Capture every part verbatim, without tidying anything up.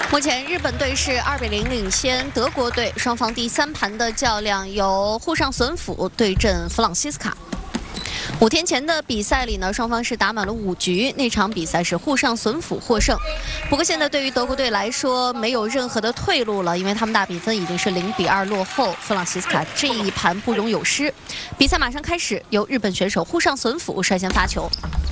目前日本队是二比零领先德国队，双方第三盘的较量由户上隼辅对阵弗朗西斯卡。 五天前的比赛里呢，双方是打满了五局，那场比赛是户上隼辅获胜。不过现在对于德国队来说，没有任何的退路了，因为他们大比分已经是零比二落后，弗朗西斯卡这一盘不容有失。比赛马上开始，由日本选手户上隼辅率先发球。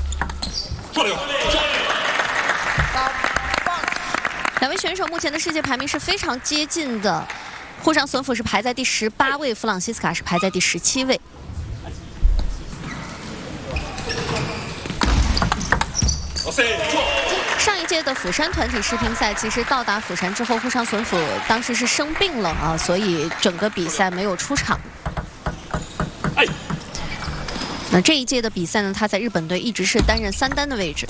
两位选手目前的世界排名是非常接近的，户上隼辅是排在第十八位，弗朗西斯卡是排在第十七位。 上一届的釜山团体世乒赛，其实到达釜山之后，户上隼辅当时是生病了啊，所以整个比赛没有出场。那这一届的比赛呢，他在日本队一直是担任三单的位置。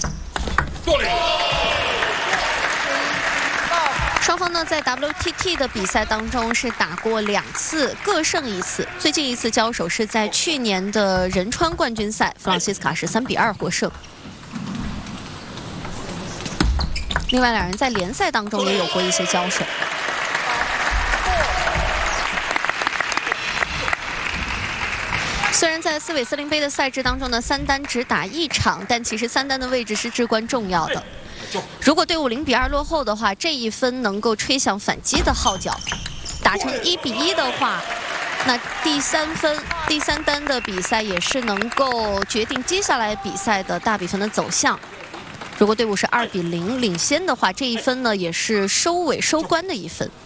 双方呢在 W T T 的比赛当中是打过两次，各胜一次。最近一次交手是在去年的仁川冠军赛，弗朗西斯卡是三比二获胜。 另外，两人在联赛当中也有过一些交手。虽然在斯韦斯林杯的赛制当中呢，三单只打一场，但其实三单的位置是至关重要的。如果队伍零比二落后的话，这一分能够吹响反击的号角。打成一比一的话，那第三分、第三单的比赛也是能够决定接下来比赛的大比分的走向。 如果队伍是二比零领先的话，这一分呢也是收尾收官的一分。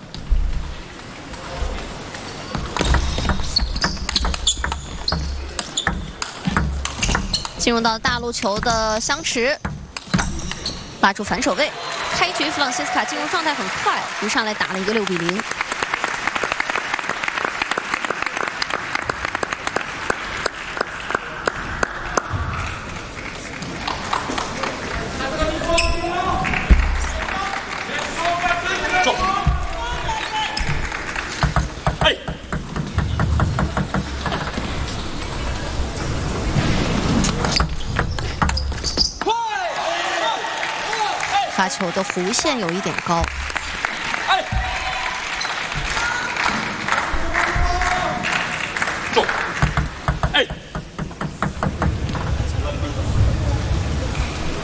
进入到大陆球的相持，拉出反手位，开局弗朗西斯卡进入状态很快，一上来打了一个六比零。 发球的弧线有一点高。